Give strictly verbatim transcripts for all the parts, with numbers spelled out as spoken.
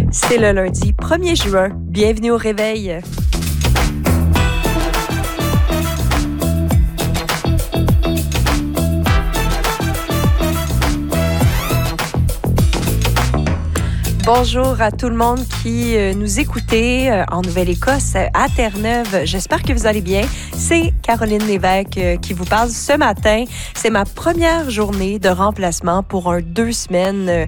C'est le lundi premier juin. Bienvenue au réveil. Bonjour à tout le monde qui euh, nous écoutez euh, en Nouvelle-Écosse, à Terre-Neuve. J'espère que vous allez bien. C'est Caroline Lévesque euh, qui vous parle ce matin. C'est ma première journée de remplacement pour un deux semaines euh,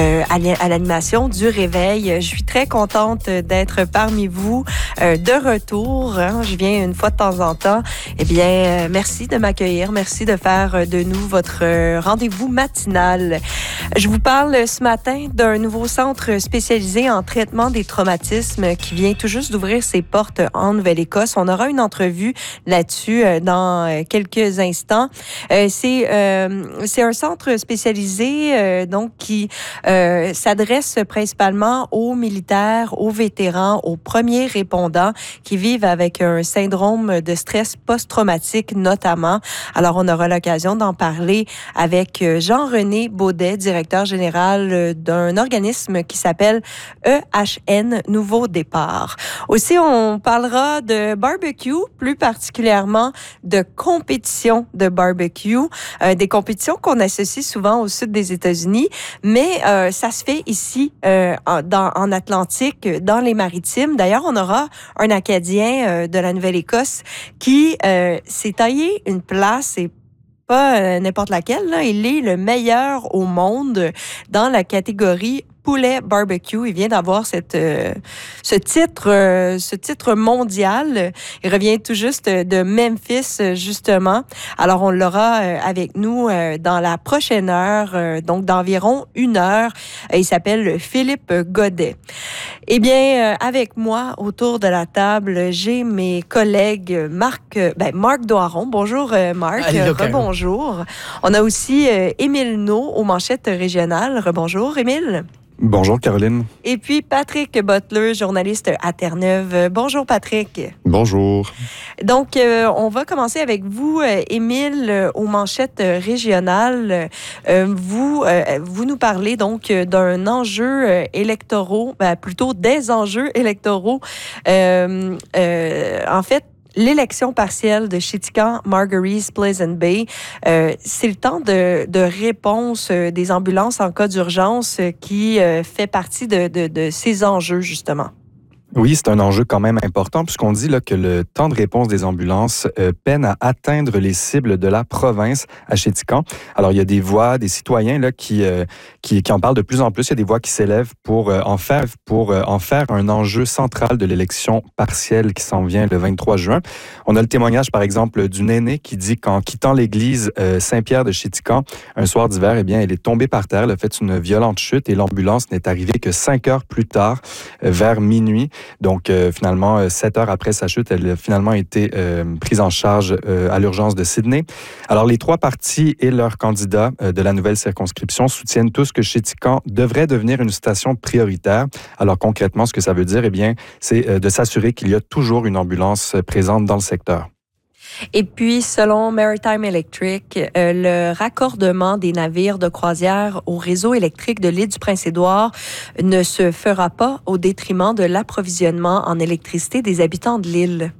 à, à l'animation du réveil. Je suis très contente d'être parmi vous euh, de retour. Hein. Je viens une fois de temps en temps. Eh bien, euh, merci de m'accueillir. Merci de faire de nous votre euh, rendez-vous matinal. Je vous parle ce matin d'un nouveau centre spécialisé en traitement des traumatismes qui vient tout juste d'ouvrir ses portes en Nouvelle-Écosse. On aura une entrevue là-dessus dans quelques instants. C'est, euh, c'est un centre spécialisé euh, donc qui euh, s'adresse principalement aux militaires, aux vétérans, aux premiers répondants qui vivent avec un syndrome de stress post-traumatique notamment. Alors, on aura l'occasion d'en parler avec Jean-René Baudet, directeur général d'un organisme qui s'appelle E H N Nouveau Départ. Aussi, on parlera de barbecue, plus particulièrement de compétitions de barbecue, euh, des compétitions qu'on associe souvent au sud des États-Unis, mais euh, ça se fait ici euh, en, dans, en Atlantique, dans les Maritimes. D'ailleurs, on aura un Acadien euh, de la Nouvelle-Écosse qui euh, s'est taillé une place et pas euh, n'importe laquelle, là. Il est le meilleur au monde dans la catégorie poulet barbecue. Il vient d'avoir cette, euh, ce titre, euh, ce titre mondial. Il revient tout juste de Memphis, justement. Alors, on l'aura euh, avec nous euh, dans la prochaine heure, euh, donc d'environ une heure. Euh, il s'appelle Philippe Godet. Eh bien, euh, avec moi, autour de la table, j'ai mes collègues Marc, euh, ben, Marc Doiron. Bonjour, euh, Marc. Allô, Rebonjour. On a aussi euh, Émile Naud aux manchettes régionales. Rebonjour, Émile. Bonjour, Caroline. Et puis Patrick Butler, journaliste à Terre-Neuve. Bonjour, Patrick. Bonjour. Donc, euh, on va commencer avec vous, euh, Émile, euh, aux manchettes régionales. Euh, vous, euh, vous nous parlez donc d'un enjeu euh, électoraux, ben, plutôt des enjeux électoraux. Euh, euh, en fait, l'élection partielle de Chitican, Marguerite, Pleasant Bay, euh, c'est le temps de, de réponse euh, des ambulances en cas d'urgence euh, qui euh, fait partie de, de, de ces enjeux, justement. Oui, c'est un enjeu quand même important puisqu'on dit là, que le temps de réponse des ambulances euh, peine à atteindre les cibles de la province à Chitican. Alors, il y a des voix, des citoyens là, qui, euh, qui, qui en parlent de plus en plus. Il y a des voix qui s'élèvent pour, euh, en, faire, pour euh, en faire un enjeu central de l'élection partielle qui s'en vient le vingt-trois juin. On a le témoignage, par exemple, d'une aînée qui dit qu'en quittant l'église euh, Saint-Pierre de Chitican, un soir d'hiver, eh bien, elle est tombée par terre, elle a fait une violente chute et l'ambulance n'est arrivée que cinq heures plus tard, euh, vers minuit. Donc, euh, finalement, sept heures après sa chute, elle a finalement été euh, prise en charge euh, à l'urgence de Sydney. Alors, les trois partis et leurs candidats euh, de la nouvelle circonscription soutiennent tous que Chitican devrait devenir une station prioritaire. Alors, concrètement, ce que ça veut dire, eh bien, c'est euh, de s'assurer qu'il y a toujours une ambulance présente dans le secteur. Et puis, selon Maritime Electric, euh, le raccordement des navires de croisière au réseau électrique de l'île du Prince-Édouard ne se fera pas au détriment de l'approvisionnement en électricité des habitants de l'île.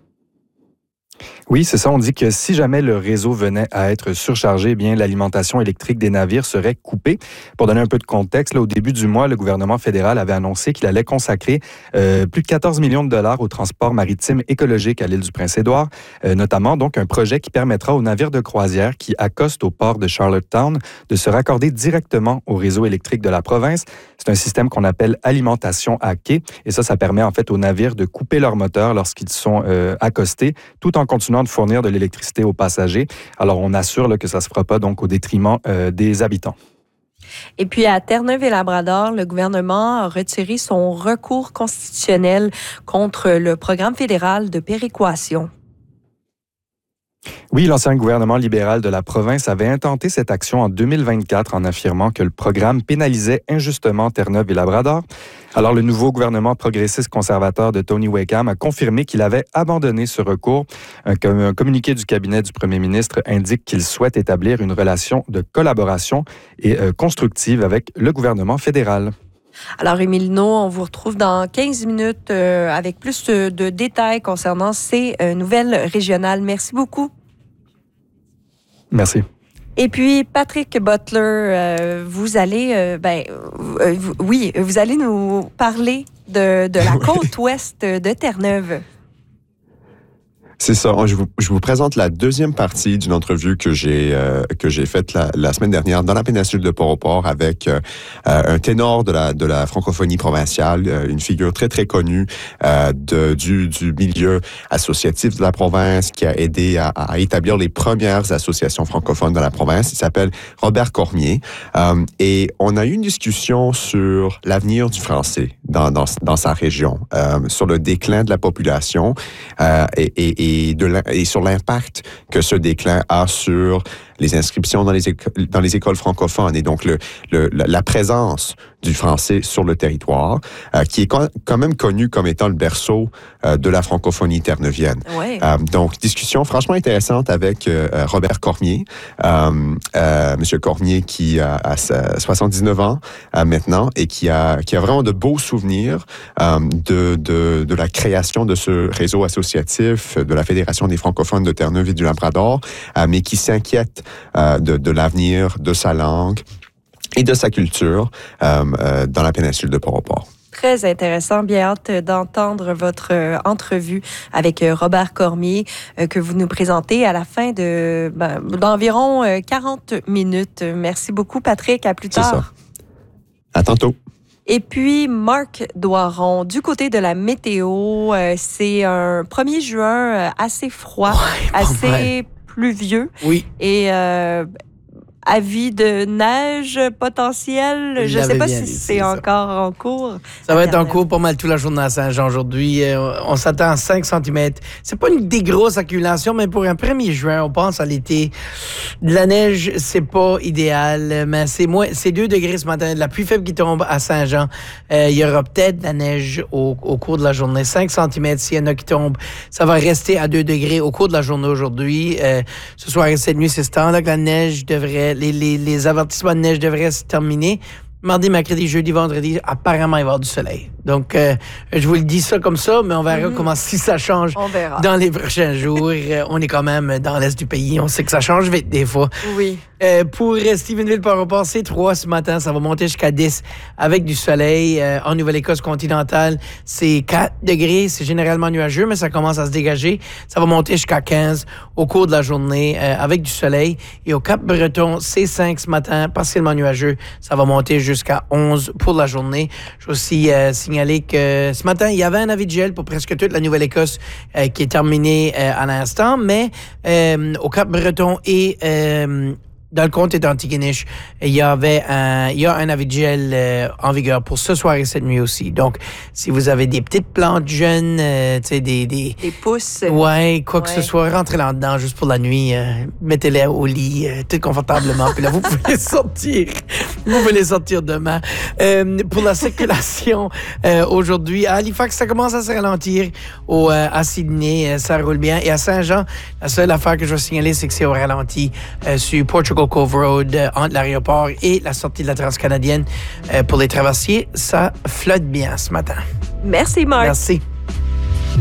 Oui, c'est ça. On dit que si jamais le réseau venait à être surchargé, eh bien, l'alimentation électrique des navires serait coupée. Pour donner un peu de contexte, là, au début du mois, le gouvernement fédéral avait annoncé qu'il allait consacrer euh, plus de quatorze millions de dollars au transport maritime écologique à l'île du Prince-Édouard, euh, notamment donc un projet qui permettra aux navires de croisière qui accostent au port de Charlottetown de se raccorder directement au réseau électrique de la province. C'est un système qu'on appelle alimentation à quai et ça, ça permet en fait aux navires de couper leur moteur lorsqu'ils sont euh, accostés, tout en continuant de fournir de l'électricité aux passagers. Alors, on assure là, que ça ne se fera pas donc, au détriment euh, des habitants. Et puis, à Terre-Neuve et Labrador, le gouvernement a retiré son recours constitutionnel contre le programme fédéral de péréquation. Oui, l'ancien gouvernement libéral de la province avait intenté cette action en deux mille vingt-quatre en affirmant que le programme pénalisait injustement Terre-Neuve et Labrador. Alors, le nouveau gouvernement progressiste conservateur de Tony Wakeham a confirmé qu'il avait abandonné ce recours. Un, un communiqué du cabinet du premier ministre indique qu'il souhaite établir une relation de collaboration et euh, constructive avec le gouvernement fédéral. Alors, Émile Naud, on vous retrouve dans quinze minutes euh, avec plus de, de détails concernant ces euh, nouvelles régionales. Merci beaucoup. Merci. Et puis, Patrick Butler, euh, vous allez, euh, ben, euh, vous, oui, vous allez nous parler de, de la côte ouest de Terre-Neuve. C'est ça. Je vous, je vous présente la deuxième partie d'une entrevue que j'ai euh, que j'ai faite la, la semaine dernière dans la péninsule de Port-au-Port avec euh, un ténor de la de la francophonie provinciale, une figure très très connue euh, de, du du milieu associatif de la province qui a aidé à, à établir les premières associations francophones dans la province. Il s'appelle Robert Cormier euh, et on a eu une discussion sur l'avenir du français dans dans, dans sa région, euh, sur le déclin de la population euh, et, et, et Et, de et sur l'impact que ce déclin a sur les inscriptions dans les, éco- dans les écoles francophones et donc le, le, la présence du français sur le territoire, euh, qui est quand même connu comme étant le berceau euh, de la francophonie terneuvienne. Ouais. Euh, donc, discussion franchement intéressante avec euh, Robert Cormier. Euh, euh, Monsieur Cormier qui a, a soixante-dix-neuf ans euh, maintenant et qui a, qui a vraiment de beaux souvenirs euh, de, de, de la création de ce réseau associatif de la Fédération des francophones de Terre-Neuve et du Labrador, euh, mais qui s'inquiète euh, de, de l'avenir de sa langue et de sa culture euh, euh, dans la péninsule de Port-au-Port. Très intéressant. Bien hâte d'entendre votre euh, entrevue avec euh, Robert Cormier euh, que vous nous présentez à la fin de ben, d'environ euh, quarante minutes. Merci beaucoup, Patrick. À plus tard. C'est ça. À tantôt. Et puis, Marc Doiron, du côté de la météo, euh, c'est un premier juin euh, assez froid, ouais, assez ouais. pluvieux. Oui. Et euh, avis de neige potentielle. Je ne sais pas si dit, c'est, c'est encore en cours. Ça va être en cours pas mal toute la journée à Saint-Jean aujourd'hui. Euh, on s'attend à cinq centimètres. C'est pas une des grosses accumulations, mais pour un premier juin, on pense à l'été. De la neige, c'est pas idéal, mais c'est moins, c'est deux degrés ce matin. De la pluie faible qui tombe à Saint-Jean. Euh, il y aura peut-être de la neige au, au cours de la journée. cinq centimètres s'il y en a qui tombent. Ça va rester à deux degrés au cours de la journée aujourd'hui. Euh, ce soir et cette nuit, c'est ce temps-là que la neige devrait Les, les, les avertissements de neige devraient se terminer. Mardi, mercredi, jeudi, vendredi, apparemment, il va y avoir du soleil. Donc, euh, je vous le dis ça comme ça, mais on verra mm-hmm. comment si ça change on verra. Dans les prochains jours. euh, on est quand même dans l'est du pays. On sait que ça change vite des fois. Oui. Euh, pour euh, Stephenville par rapport, c'est trois ce matin. Ça va monter jusqu'à dix avec du soleil. Euh, en Nouvelle-Écosse continentale, c'est quatre degrés. C'est généralement nuageux, mais ça commence à se dégager. Ça va monter jusqu'à quinze au cours de la journée euh, avec du soleil. Et au Cap-Breton, c'est cinq ce matin, partiellement nuageux. Ça va monter jusqu'à onze pour la journée. Je vais aussi euh, signaler que ce matin, il y avait un avis de gel pour presque toute la Nouvelle-Écosse euh, qui est terminé euh, à l'instant, mais euh, au Cap-Breton et euh, dans le comté d'Antigonish, il y avait un, il y a un avis de gel euh, en vigueur pour ce soir et cette nuit aussi. Donc, si vous avez des petites plantes jeunes, euh, tu sais, des, des... Des pousses. Ouais, quoi ouais. que ce soit, rentrez là-dedans juste pour la nuit. Euh, mettez-les au lit, euh, tout confortablement. Puis là, vous pouvez les sortir. Vous pouvez les sortir demain. Euh, pour la circulation, euh, aujourd'hui, à Halifax, ça commence à se ralentir. Au, euh, à Sydney, euh, ça roule bien. Et à Saint-Jean, la seule affaire que je vais signaler, c'est que c'est au ralenti euh, sur Portugal Cove Road, euh, entre l'aéroport et la sortie de la Transcanadienne. Euh, pour les traversiers, ça flotte bien ce matin. Merci, Marc. Merci.